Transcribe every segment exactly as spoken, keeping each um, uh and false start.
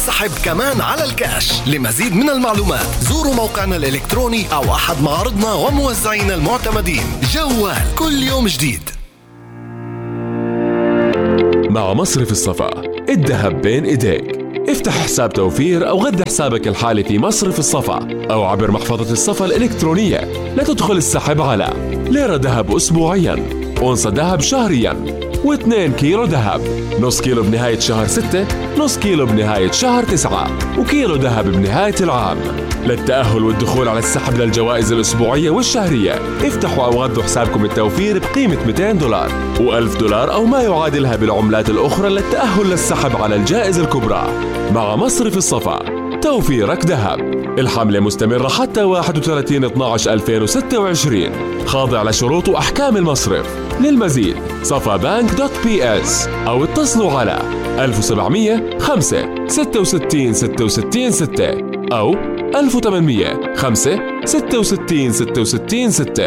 سحب كمان على الكاش. لمزيد من المعلومات زوروا موقعنا الإلكتروني أو أحد معارضنا وموزعينا المعتمدين. جوال كل يوم جديد. مع مصرف الصفا الذهب بين ايديك. افتح حساب توفير أو غذي حسابك الحالي في مصرف الصفا أو عبر محفظة الصفا الإلكترونية لتدخل السحب على ليرة ذهب أسبوعياً، أونصة ذهب شهرياً، واثنين كيلو ذهب، نص كيلو بنهاية شهر ستة، نص كيلو بنهاية شهر تسعة، وكيلو ذهب بنهاية العام. للتأهل والدخول على السحب للجوائز الأسبوعية والشهرية افتحوا أو غذوا حسابكم التوفير بقيمة مئتين دولار وألف دولار أو ما يعادلها بالعملات الأخرى للتأهل للسحب على الجائزة الكبرى. مع مصرف الصفا توفيرك ذهب. الحملة مستمرة حتى واحد وثلاثين اثني عشر ألفين وستة وعشرين، خاضع لشروط وأحكام المصرف. للمزيد صفا بانك دوت بي اس أو اتصلوا على ألف وسبعمية خمسة ستة وستين ستة وستين ستة أو ألف وثمانمية خمسة ستة وستين ستة وستين ستة.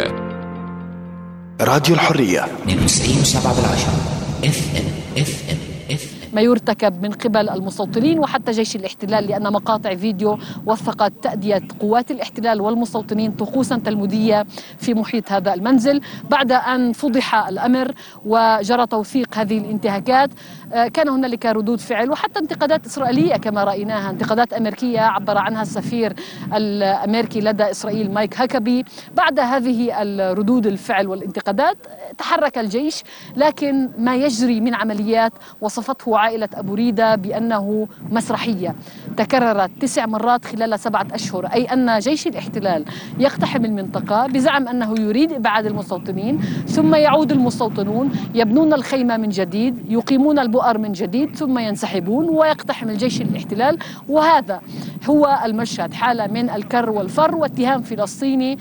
راديو الحرية اثنين وتسعين وسبعة بالعشرة اف ام اف ام اف ما يرتكب من قبل المستوطنين وحتى جيش الاحتلال، لأن مقاطع فيديو وثقت تأدية قوات الاحتلال والمستوطنين طقوسا تلمودية في محيط هذا المنزل. بعد أن فضح الأمر وجرى توثيق هذه الانتهاكات كان هنالك ردود فعل وحتى انتقادات إسرائيلية كما رأيناها، انتقادات أمريكية عبر عنها السفير الأمريكي لدى إسرائيل مايك هاكابي. بعد هذه الردود الفعل والانتقادات تحرك الجيش، لكن ما يجري من عمليات وصفته عائلة أبو ريدة بأنه مسرحية تكررت تسع مرات خلال سبعة أشهر، أي أن جيش الاحتلال يقتحم المنطقة بزعم أنه يريد إبعاد المستوطنين، ثم يعود المستوطنون يبنون الخيمة من جديد، يقيمون البؤر من جديد، ثم ينسحبون ويقتحم الجيش الاحتلال. وهذا هو المشهد، حالة من الكر والفر واتهام فلسطيني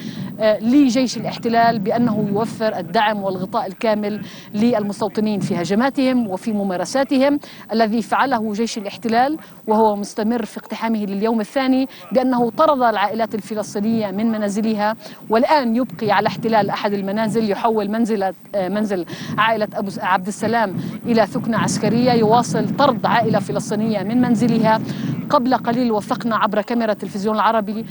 لجيش الاحتلال بأنه يوفر الدعم والغطاء الكامل للمستوطنين في هجماتهم وفي ممارساتهم. الذي فعله جيش الاحتلال وهو مستمر في اقتحامه لليوم الثاني بأنه طرد العائلات الفلسطينية من منازلها، والآن يبقي على احتلال أحد المنازل، يحول منزل منزل عائلة أبو عبد السلام إلى ثكنة عسكرية، يواصل طرد عائلة فلسطينية من منزلها. قبل قليل وثقنا عبر كاميرا التلفزيون العربي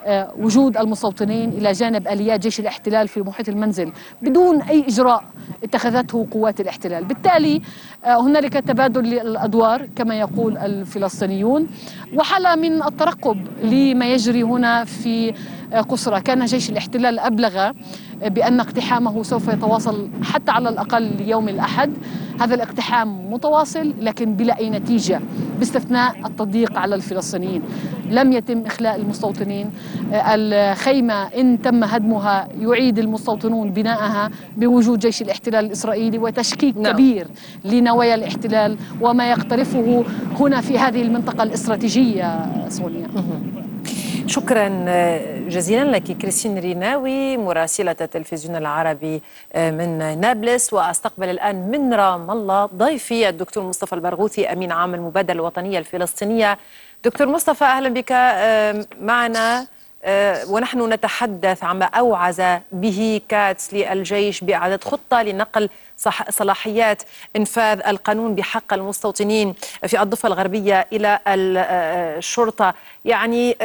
وجود المستوطنين إلى جانب آليات جيش الاحتلال في محيط المنزل بدون أي إجراء اتخذته قوات الاحتلال. بالتالي هنالك تبادل للأدوار كما يقول الفلسطينيون، وحالة من الترقب لما يجري هنا في قسرة. كان جيش الاحتلال أبلغ بأن اقتحامه سوف يتواصل حتى على الأقل يوم الأحد. هذا الاقتحام متواصل لكن بلا أي نتيجة باستثناء التضييق على الفلسطينيين. لم يتم إخلاء المستوطنين. الخيمة إن تم هدمها يعيد المستوطنون بناءها بوجود جيش الاحتلال الإسرائيلي، وتشكيك نعم. كبير لنوايا الاحتلال وما يقترفه هنا في هذه المنطقة الاستراتيجية. سونيا، شكرا جزيلا لك كريستين ريناوي مراسلة التلفزيون العربي من نابلس. وأستقبل الآن من رام الله ضيفي الدكتور مصطفى البرغوثي أمين عام المبادرة الوطنية الفلسطينية. دكتور مصطفى أهلا بك معنا، ونحن نتحدث عما أوعز به كاتس للجيش بإعادة خطة لنقل صلاحيات إنفاذ القانون بحق المستوطنين في الضفة الغربية إلى الشرطة. يعني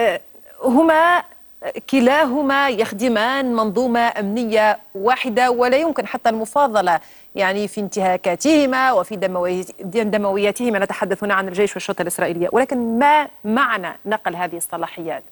هما كلاهما يخدمان منظومة أمنية واحدة ولا يمكن حتى المفاضلة يعني في انتهاكاتهما وفي دموياتهما. نتحدث هنا عن الجيش والشرطة الإسرائيلية، ولكن ما معنى نقل هذه الصلاحيات؟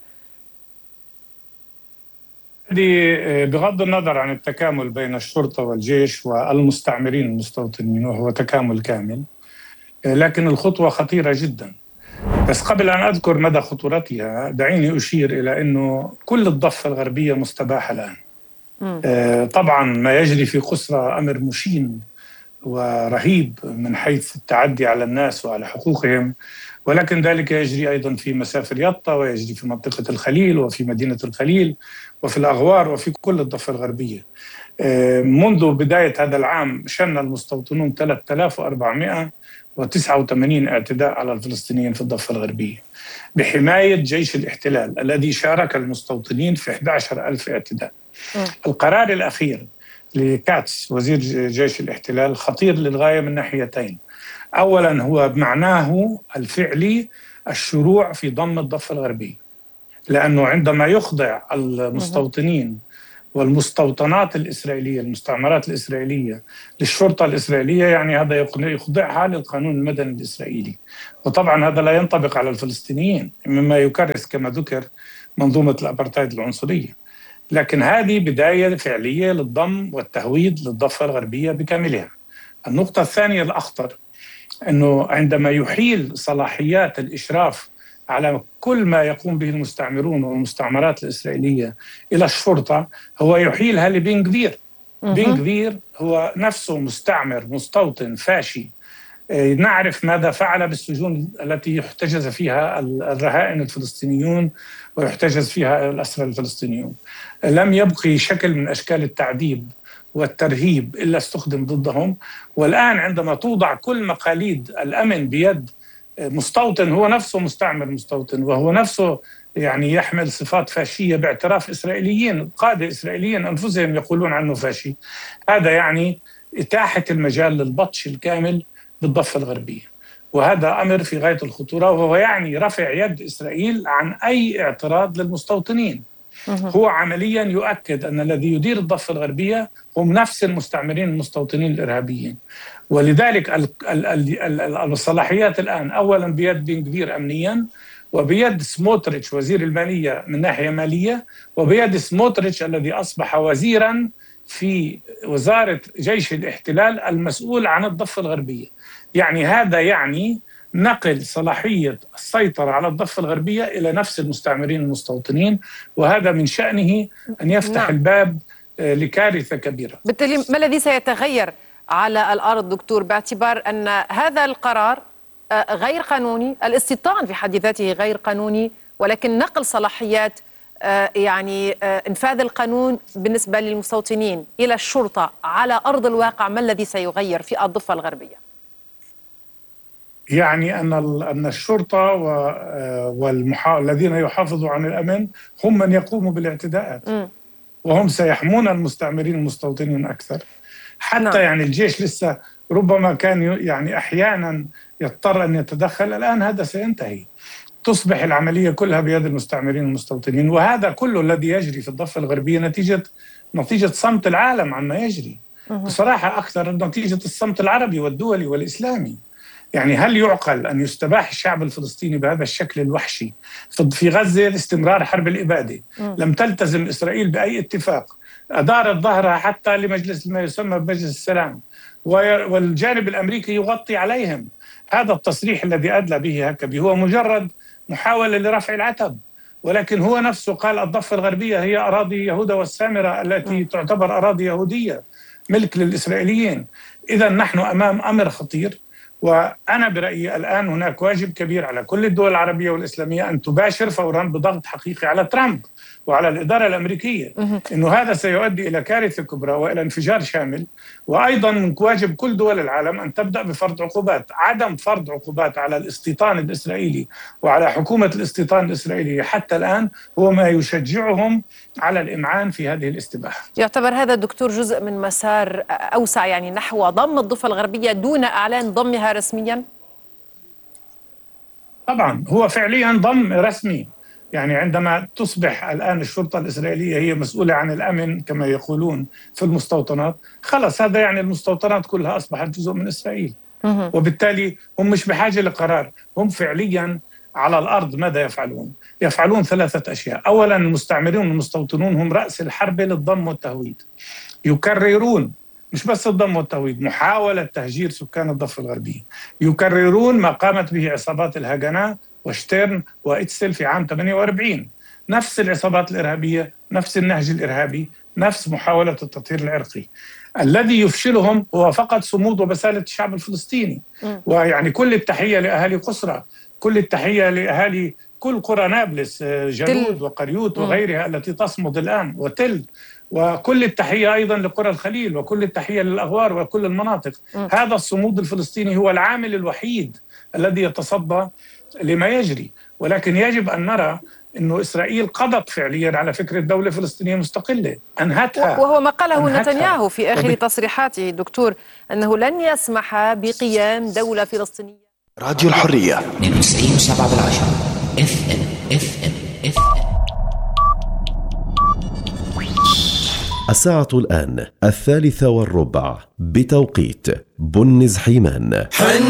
بغض النظر عن التكامل بين الشرطة والجيش والمستعمرين المستوطنين وهو تكامل كامل، لكن الخطوة خطيرة جدا. بس قبل أن أذكر مدى خطورتها دعيني أشير إلى أنه كل الضفة الغربية مستباحة الآن. آه طبعا ما يجري في قسرة أمر مشين ورهيب من حيث التعدي على الناس وعلى حقوقهم، ولكن ذلك يجري أيضا في مسافر يطا، ويجري في منطقة الخليل وفي مدينة الخليل وفي الأغوار وفي كل الضفة الغربية. آه منذ بداية هذا العام شن المستوطنون ثلاثة آلاف وأربعمائة وتسعة وثمانين اعتداء على الفلسطينيين في الضفة الغربية بحماية جيش الاحتلال الذي شارك المستوطنين في أحد عشر ألف اعتداء. م. القرار الأخير لكاتس وزير جيش الاحتلال خطير للغاية من ناحيتين. أولا هو بمعناه الفعلي الشروع في ضم الضفة الغربية، لأنه عندما يخضع المستوطنين والمستوطنات الإسرائيلية، المستعمرات الإسرائيلية للشرطة الإسرائيلية، يعني هذا يخضعها للقانون المدني الإسرائيلي. وطبعا هذا لا ينطبق على الفلسطينيين، مما يكرس كما ذكر منظومة الأبرتايد العنصرية. لكن هذه بداية فعلية للضم والتهويد للضفة الغربية بكاملها. النقطة الثانية الأخطر أنه عندما يحيل صلاحيات الإشراف على كل ما يقوم به المستعمرون والمستعمرات الإسرائيلية إلى الشرطة، هو يحيلها لبن غفير. بن غفير هو نفسه مستعمر مستوطن فاشي. نعرف ماذا فعل بالسجون التي يحتجز فيها الرهائن الفلسطينيون ويحتجز فيها الأسرى الفلسطينيون. لم يبقي شكل من أشكال التعذيب والترهيب إلا استخدم ضدهم. والآن عندما توضع كل مقاليد الأمن بيد مستوطن هو نفسه مستعمر مستوطن، وهو نفسه يعني يحمل صفات فاشية باعتراف إسرائيليين، قادة إسرائيليين أنفسهم يقولون عنه فاشي، هذا يعني إتاحة المجال للبطش الكامل بالضفة الغربية. وهذا أمر في غاية الخطورة، وهو يعني رفع يد إسرائيل عن أي اعتراض للمستوطنين. هو عمليا يؤكد أن الذي يدير الضفة الغربية هم نفس المستعمرين المستوطنين الإرهابيين. ولذلك الصلاحيات الآن أولا بيد بن غفير أمنيا، وبيد سموتريتش وزير المالية من ناحية مالية، وبيد سموتريتش الذي أصبح وزيرا في وزارة جيش الاحتلال المسؤول عن الضفة الغربية. يعني هذا يعني نقل صلاحية السيطرة على الضفة الغربية إلى نفس المستعمرين المستوطنين، وهذا من شأنه أن يفتح نعم. الباب لكارثة كبيرة. بالتالي ما الذي سيتغير على الأرض دكتور، باعتبار أن هذا القرار غير قانوني، الاستيطان في حد ذاته غير قانوني، ولكن نقل صلاحيات يعني انفاذ القانون بالنسبة للمستوطنين إلى الشرطة على أرض الواقع، ما الذي سيغير في الضفة الغربية؟ يعني أن أن الشرطة والذين يحافظوا عن الأمن هم من يقوموا بالاعتداءات، م. وهم سيحمون المستعمرين المستوطنين أكثر. حتى نعم. يعني الجيش لسه ربما كان يعني أحيانا يضطر أن يتدخل، الآن هذا سينتهي، تصبح العملية كلها بيد المستعمرين المستوطنين. وهذا كله الذي يجري في الضفة الغربية نتيجة نتيجة صمت العالم عما يجري، بصراحة أكثر نتيجة الصمت العربي والدولي والإسلامي. يعني هل يعقل أن يستباح الشعب الفلسطيني بهذا الشكل الوحشي في غزة لاستمرار حرب الإبادة؟ لم تلتزم إسرائيل بأي اتفاق، أدارت ظهرها حتى لمجلس ما يسمى بمجلس السلام، والجانب الأمريكي يغطي عليهم. هذا التصريح الذي أدلى به هكذا هو مجرد محاولة لرفع العتب، ولكن هو نفسه قال الضفة الغربية هي أراضي يهوذا والسامرة التي تعتبر أراضي يهودية ملك للإسرائيليين. إذا نحن أمام أمر خطير، وأنا برأيي الآن هناك واجب كبير على كل الدول العربية والإسلامية أن تباشر فوراً بضغط حقيقي على ترامب وعلى الإدارة الأمريكية، إنه هذا سيؤدي إلى كارثة كبرى وإلى انفجار شامل. وأيضاً من واجب كل دول العالم أن تبدأ بفرض عقوبات. عدم فرض عقوبات على الاستيطان الإسرائيلي وعلى حكومة الاستيطان الإسرائيلية حتى الآن هو ما يشجعهم على الإمعان في هذه الاستباحة. يعتبر هذا الدكتور جزء من مسار أوسع، يعني نحو ضم الضفة الغربية دون إعلان ضمها رسمياً؟ طبعاً هو فعلياً ضم رسمي. يعني عندما تصبح الآن الشرطة الإسرائيلية هي مسؤولة عن الأمن كما يقولون في المستوطنات، خلص هذا يعني المستوطنات كلها أصبحت جزء من إسرائيل، وبالتالي هم مش بحاجة لقرار. هم فعلياً على الأرض ماذا يفعلون؟ يفعلون ثلاثة أشياء. أولاً المستعمرون والمستوطنون هم رأس الحرب للضم والتهويد. يكررون مش بس الضم والتهويد، محاولة تهجير سكان الضفة الغربية. يكررون ما قامت به عصابات الهاجناء وشتيرن وإتسل في عام ثمانية وأربعين، نفس العصابات الإرهابية، نفس النهج الإرهابي، نفس محاولة التطهير العرقي. الذي يفشلهم هو فقط صمود وبسالة الشعب الفلسطيني. م. ويعني كل التحية لأهالي قسرة، كل التحية لأهالي كل قرى نابلس، جلود وقريوت وغيرها التي تصمد الآن، وتل، وكل التحية أيضا لقرى الخليل، وكل التحية للأغوار وكل المناطق. م. هذا الصمود الفلسطيني هو العامل الوحيد الذي يتصدى لما يجري. ولكن يجب أن نرى أنه إسرائيل قضت فعليا على فكرة دولة فلسطينية مستقلة، أنهتها. وهو ما قاله نتنياهو في آخر وب... تصريحاته دكتور، أنه لن يسمح بقيام دولة فلسطينية راديو الحرية اثنين وتسعين وسبعة بالعشرة اف ام اف ام اف ام. الساعة الآن الثالثة والربع بتوقيت بنز حيمان.